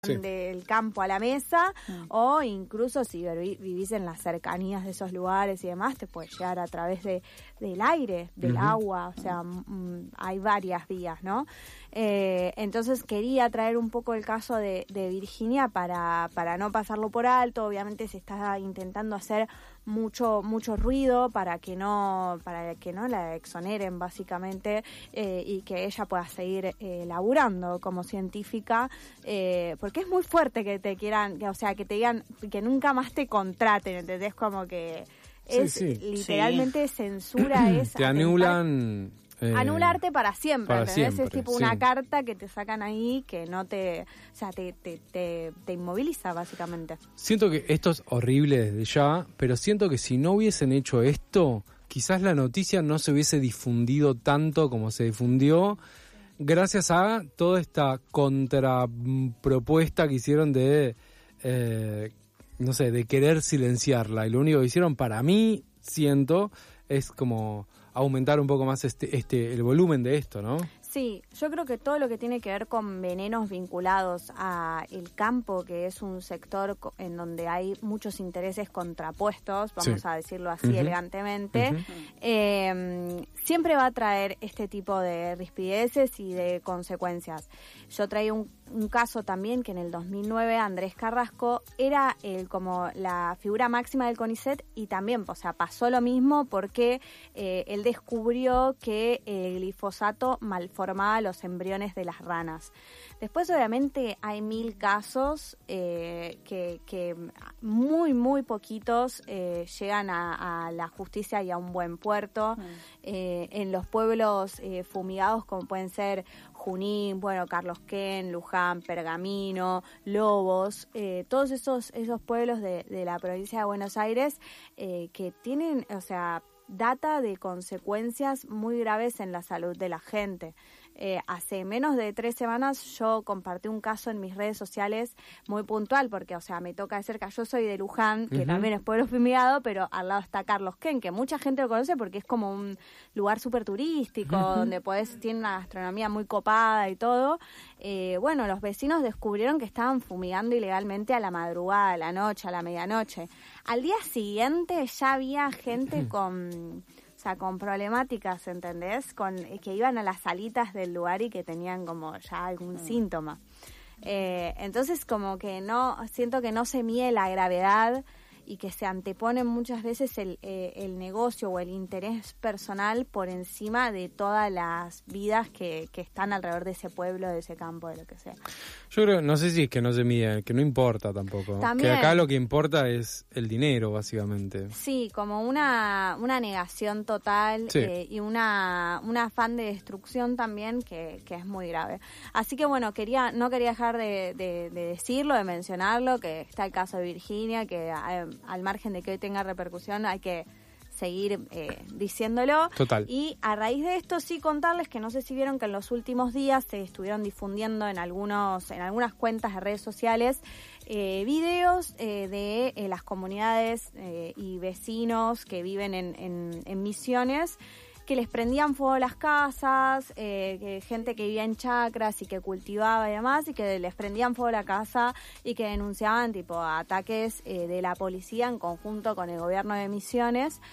Sí. Del campo a la mesa, o incluso si vivís en las cercanías de esos lugares y demás, te puedes llegar a través del aire, del agua, o sea, hay varias vías, ¿no? Entonces quería traer un poco el caso de Virginia para no pasarlo por alto. Obviamente se está intentando hacer mucho ruido para que no la exoneren básicamente, y que ella pueda seguir laburando como científica, porque es muy fuerte que te quieran, que te digan que nunca más te contraten, ¿entendés? Como que es literalmente censura, es te anulan. Anularte para siempre, para ¿entendés? siempre, Es tipo una carta que te sacan ahí que no te... O sea, te inmoviliza, básicamente. Siento que esto es horrible desde ya, pero siento que si no hubiesen hecho esto, quizás la noticia no se hubiese difundido tanto como se difundió, gracias a toda esta contrapropuesta que hicieron de, no sé, de querer silenciarla. Y lo único que hicieron, para mí, siento, es como aumentar un poco más el volumen de esto, ¿no? Sí, yo creo que todo lo que tiene que ver con venenos vinculados a el campo, que es un sector en donde hay muchos intereses contrapuestos, vamos a decirlo así elegantemente, siempre va a traer este tipo de rispideces y de consecuencias. Yo traía un caso también que en el 2009 Andrés Carrasco era como la figura máxima del CONICET, y también, o sea, pasó lo mismo porque él descubrió que el glifosato malformaba los embriones de las ranas. Después, obviamente, hay 1000 casos que muy poquitos llegan a la justicia y a un buen puerto. En los pueblos fumigados, como pueden ser Junín, Carlos Ken, Luján, Pergamino, Lobos, todos esos pueblos de la provincia de Buenos Aires que tienen, o sea, data de consecuencias muy graves en la salud de la gente. Hace menos de 3 semanas yo compartí un caso en mis redes sociales muy puntual, porque, o sea, me toca de cerca. Yo soy de Luján, que también es pueblo fumigado, pero al lado está Carlos Ken, que mucha gente lo conoce porque es como un lugar súper turístico, donde tiene una gastronomía muy copada y todo. Los vecinos descubrieron que estaban fumigando ilegalmente a la madrugada, a la noche, a la medianoche. Al día siguiente ya había gente con problemáticas, ¿entendés? Que iban a las salitas del lugar y que tenían como ya algún síntoma. Entonces, como que siento que no se mide la gravedad y que se antepone muchas veces el negocio o el interés personal por encima de todas las vidas que están alrededor de ese pueblo, de ese campo, de lo que sea. Yo creo, no sé si es que no se mide, que no importa tampoco. También, que acá lo que importa es el dinero, básicamente. Sí, como una negación total, y un afán de destrucción también que es muy grave. Así que no quería dejar de decirlo, de mencionarlo, que está el caso de Virginia, que al margen de que hoy tenga repercusión hay que seguir diciéndolo. Total. Y a raíz de esto sí contarles que no sé si vieron que en los últimos días se estuvieron difundiendo en algunas cuentas de redes sociales videos de las comunidades y vecinos que viven en Misiones, que les prendían fuego a las casas, gente que vivía en chacras y que cultivaba y demás, y que les prendían fuego a la casa y que denunciaban ataques de la policía en conjunto con el gobierno de Misiones.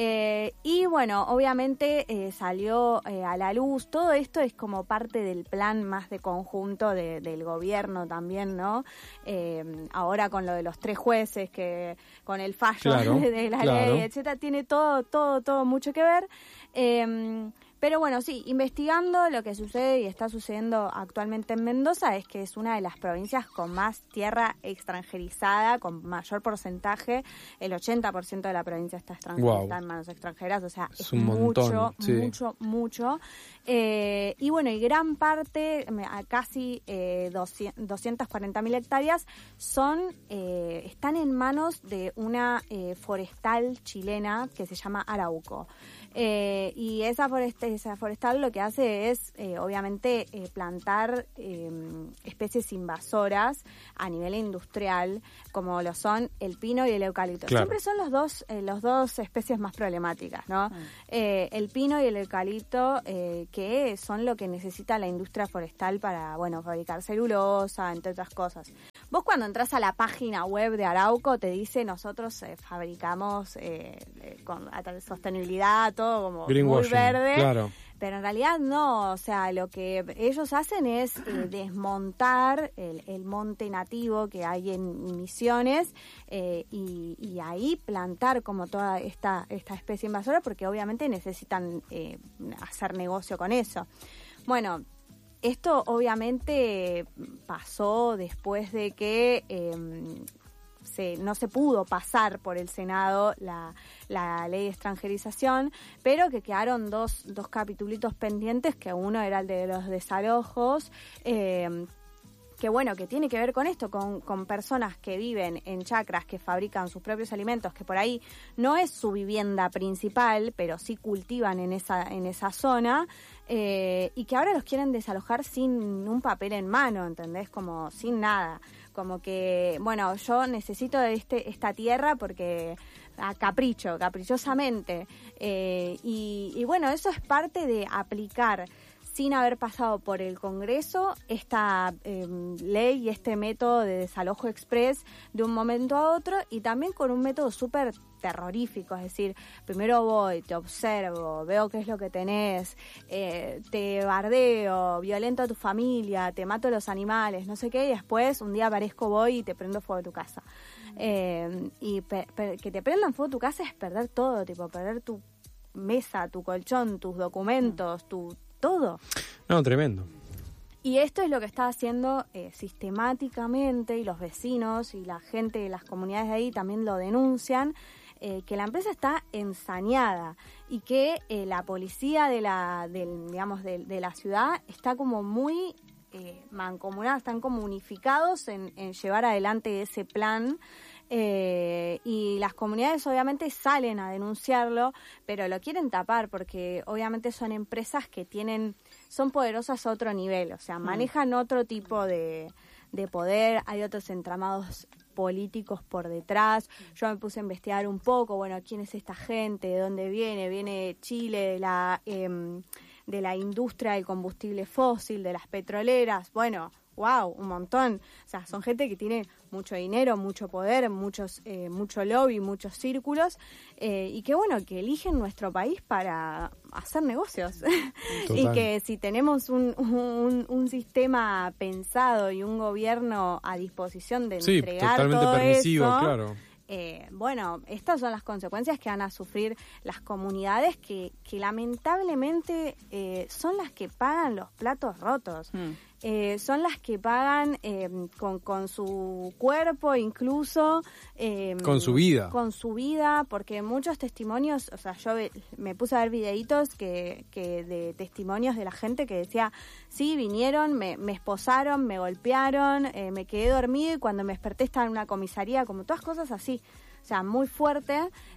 Obviamente salió a la luz. Todo esto es como parte del plan más de conjunto del gobierno también, ¿no? Ahora con lo de los 3 jueces, que con el fallo de la ley, etcétera, tiene todo mucho que ver. Pero sí, investigando lo que sucede y está sucediendo actualmente en Mendoza, es que es una de las provincias con más tierra extranjerizada, con mayor porcentaje. El 80% de la provincia está extranjerizada en manos extranjeras, o sea, es un montón, mucho. Y gran parte, casi 240.000 hectáreas, están en manos de una forestal chilena que se llama Arauco. Y esa forestal lo que hace es, obviamente, plantar especies invasoras a nivel industrial, como lo son el pino y el eucalipto. Claro. Siempre son los dos especies más problemáticas, ¿no? El pino y el eucalipto, que son lo que necesita la industria forestal para, bueno, fabricar celulosa, entre otras cosas. Vos cuando entras a la página web de Arauco te dice nosotros fabricamos con sostenibilidad, todo como muy verde, claro. Pero en realidad no, o sea, lo que ellos hacen es desmontar el monte nativo que hay en Misiones y ahí plantar como toda esta especie invasora, porque obviamente necesitan hacer negocio con eso. Bueno, esto obviamente pasó después de que no se pudo pasar por el Senado la ley de extranjerización, pero que quedaron dos capitulitos pendientes, que uno era el de los desalojos, que bueno, que tiene que ver con esto, con personas que viven en chacras, que fabrican sus propios alimentos, que por ahí no es su vivienda principal, pero sí cultivan en esa zona, y que ahora los quieren desalojar sin un papel en mano, ¿entendés? Como sin nada. Como que, bueno, yo necesito esta tierra porque caprichosamente. Y bueno, eso es parte de aplicar, sin haber pasado por el Congreso, esta ley y este método de desalojo express de un momento a otro, y también con un método súper terrorífico, es decir, primero voy, te observo, veo qué es lo que tenés, te bardeo, violento a tu familia, te mato a los animales, no sé qué, y después un día aparezco, voy y te prendo fuego a tu casa. Y que te prendan fuego a tu casa es perder todo, tipo, perder tu mesa, tu colchón, tus documentos, todo. No, tremendo. Y esto es lo que está haciendo sistemáticamente, y los vecinos y la gente de las comunidades de ahí también lo denuncian, que la empresa está ensañada y que la policía de la ciudad está como muy mancomunada, están como unificados en llevar adelante ese plan. Y las comunidades obviamente salen a denunciarlo, pero lo quieren tapar porque obviamente son empresas que son poderosas a otro nivel, o sea, manejan otro tipo de poder, hay otros entramados políticos por detrás. Yo me puse a investigar un poco, bueno, quién es esta gente, de dónde viene Chile, de la industria del combustible fósil, de las petroleras, bueno, wow, un montón. O sea, son gente que tiene mucho dinero, mucho poder, mucho lobby, muchos círculos, y que bueno, que eligen nuestro país para hacer negocios. Y que si tenemos un sistema pensado y un gobierno a disposición de entregar totalmente todo permisivo, eso, claro. Bueno, estas son las consecuencias que van a sufrir las comunidades que lamentablemente son las que pagan los platos rotos. Son las que pagan con su cuerpo, incluso con su vida. Con su vida, porque muchos testimonios, o sea, yo me puse a ver videitos que de testimonios de la gente que decía, sí, vinieron, me esposaron, me golpearon, me quedé dormido y cuando me desperté estaba en una comisaría, como todas cosas así, o sea, muy fuerte.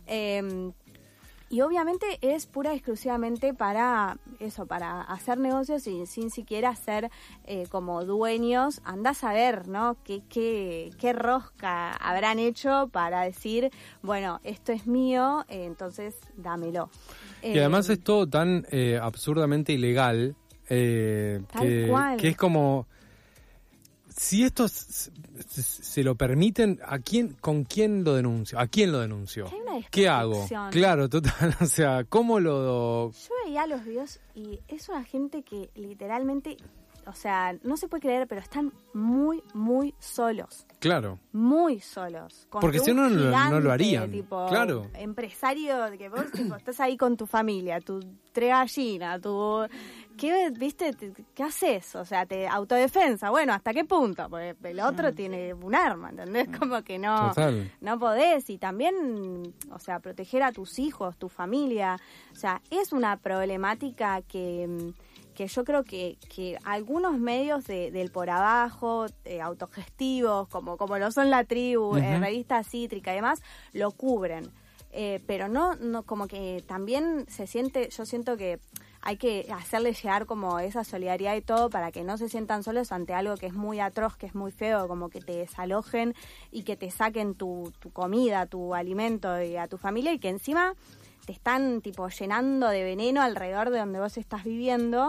Y obviamente es pura y exclusivamente para eso, para hacer negocios y sin siquiera ser como dueños. Andás a ver, ¿no? ¿Qué rosca habrán hecho para decir, bueno, esto es mío, entonces dámelo? Y además es todo tan absurdamente ilegal que es como... Si esto se lo permiten, ¿con quién lo denuncio? ¿A quién lo denuncio? ¿Qué hago? Claro, total, o sea, ¿cómo lo...? Yo veía los videos y es una gente que literalmente, o sea, no se puede creer, pero están muy, muy solos. Claro. Muy solos. Porque si no, no lo harían. Tipo, claro. Empresario, de que vos tipo, estás ahí con tu familia, tu tres gallinas, ¿qué, viste? ¿Qué haces? O sea, autodefensa. Bueno, ¿hasta qué punto? Porque el otro tiene un arma, ¿entendés? Como que no podés. Y también, o sea, proteger a tus hijos, tu familia. O sea, es una problemática que yo creo que algunos medios del por abajo, autogestivos, como lo son La Tribu, Revista Cítrica y demás, lo cubren. Pero no como que también yo siento que hay que hacerles llegar como esa solidaridad y todo para que no se sientan solos ante algo que es muy atroz, que es muy feo, como que te desalojen y que te saquen tu comida, tu alimento y a tu familia, y que encima te están tipo llenando de veneno alrededor de donde vos estás viviendo.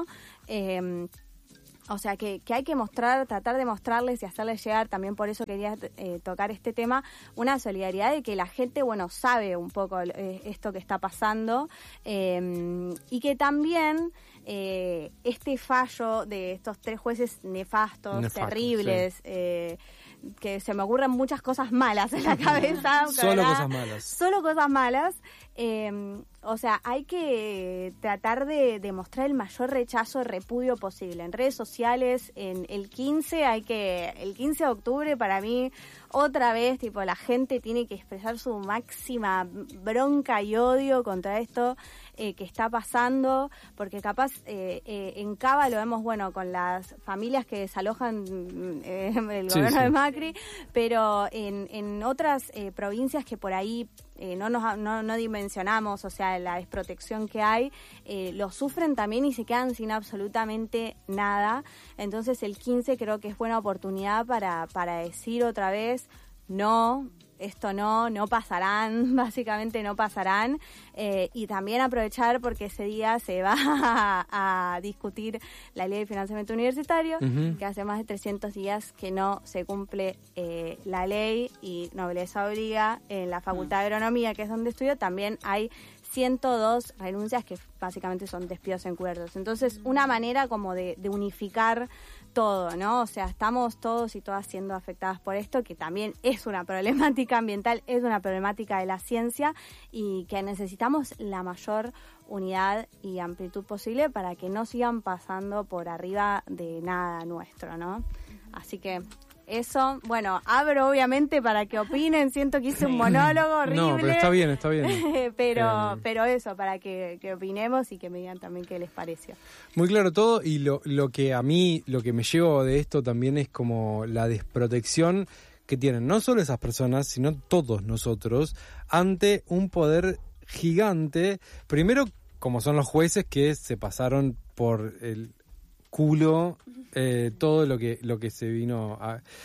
O sea, que hay que tratar de mostrarles y hacerles llegar, también por eso quería tocar este tema, una solidaridad de que la gente, bueno, sabe un poco esto que está pasando, y que también este fallo de estos 3 jueces nefastos, terribles, sí. Que se me ocurren muchas cosas malas en la cabeza. Solo cosas malas. Solo cosas malas. O sea, hay que tratar de demostrar el mayor rechazo, repudio posible. En redes sociales, en el 15 de octubre para mí, otra vez, tipo, la gente tiene que expresar su máxima bronca y odio contra esto que está pasando, porque capaz en Cava lo vemos, bueno, con las familias que desalojan el gobierno de Macri, pero en otras provincias que por ahí no dimensionamos, o sea, la desprotección que hay, lo sufren también y se quedan sin absolutamente nada. Entonces el 15 creo que es buena oportunidad para decir otra vez, no, esto no pasarán, básicamente no pasarán, y también aprovechar porque ese día se va a discutir la ley de financiamiento universitario, que hace más de 300 días que no se cumple la ley, y nobleza obliga. En la Facultad de Agronomía, que es donde estudio, también hay 102 renuncias que básicamente son despidos encubiertos. Entonces, una manera como de unificar todo, ¿no? O sea, estamos todos y todas siendo afectadas por esto, que también es una problemática ambiental, es una problemática de la ciencia, y que necesitamos la mayor unidad y amplitud posible para que no sigan pasando por arriba de nada nuestro, ¿no? Así que eso, bueno, abro obviamente para que opinen, siento que hice un monólogo horrible. No, pero está bien. pero eso, para que opinemos y que me digan también qué les pareció. Muy claro todo, y lo que a mí, lo que me llevo de esto también es como la desprotección que tienen no solo esas personas, sino todos nosotros, ante un poder gigante, primero como son los jueces que se pasaron por el culo todo lo que se vino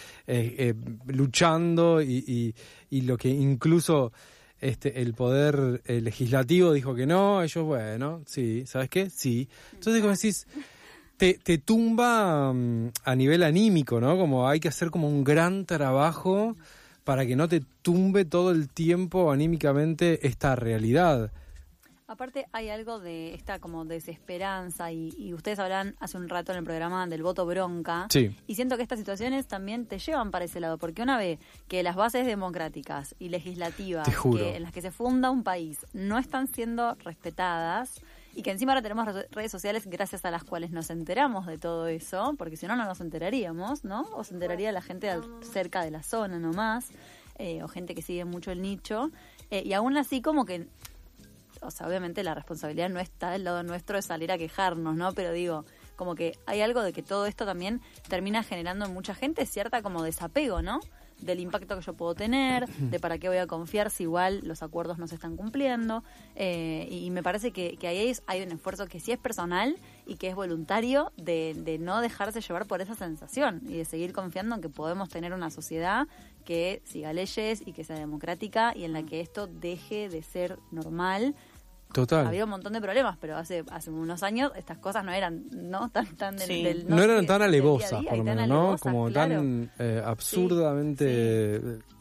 luchando y lo que incluso el poder legislativo dijo que no, ellos, bueno, sí, ¿sabes qué? Sí. Entonces, como decís, te tumba a nivel anímico, ¿no? Como hay que hacer como un gran trabajo para que no te tumbe todo el tiempo anímicamente esta realidad. Aparte hay algo de esta como desesperanza y ustedes hablan hace un rato en el programa del voto bronca. Sí. Y siento que estas situaciones también te llevan para ese lado, porque una vez que las bases democráticas y legislativas en las que se funda un país no están siendo respetadas, y que encima ahora tenemos redes sociales gracias a las cuales nos enteramos de todo eso, porque si no, no nos enteraríamos, ¿no? O se enteraría la gente cerca de la zona nomás, o gente que sigue mucho el nicho, y aún así como que, o sea, obviamente la responsabilidad no está del lado nuestro de salir a quejarnos, ¿no? Pero digo, como que hay algo de que todo esto también termina generando en mucha gente cierta como desapego, ¿no? Del impacto que yo puedo tener, de para qué voy a confiar si igual los acuerdos no se están cumpliendo, y me parece que ahí hay un esfuerzo que sí es personal y que es voluntario de no dejarse llevar por esa sensación y de seguir confiando en que podemos tener una sociedad que siga leyes y que sea democrática y en la que esto deje de ser normal. Total. Había un montón de problemas, pero hace unos años estas cosas no eran tan del no eran tan alevosas, por lo menos, ¿no? Alevosas, como claro. tan absurdamente,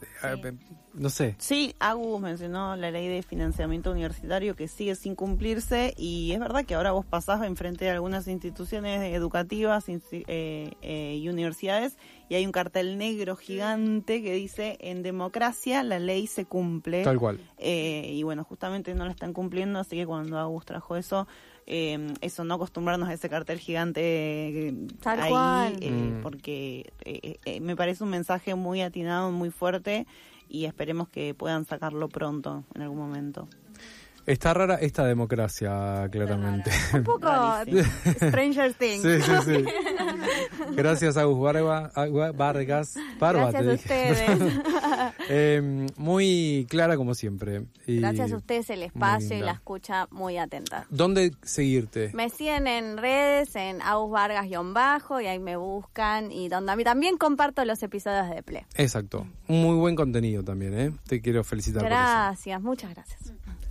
no sé. Sí, Agus mencionó la ley de financiamiento universitario que sigue sin cumplirse, y es verdad que ahora vos pasás enfrente de algunas instituciones educativas y universidades y hay un cartel negro gigante que dice: en democracia la ley se cumple. Tal cual. Y bueno, justamente no la están cumpliendo, así que cuando Agus trajo eso, no acostumbrarnos a ese cartel gigante Tal ahí, cual. porque me parece un mensaje muy atinado, muy fuerte, y esperemos que puedan sacarlo pronto, en algún momento. Está rara esta democracia, claramente. Un poco Stranger Things. Sí. Gracias, Agus Vargas. Gracias a ustedes. Muy clara como siempre. Y gracias a ustedes el espacio y la escucha muy atenta. ¿Dónde seguirte? Me siguen en redes, en Agus Vargas _ y ahí me buscan, y donde a mí también comparto los episodios de Ple. Exacto. Un muy buen contenido también, ¿eh? Te quiero felicitar por eso. Gracias, muchas gracias.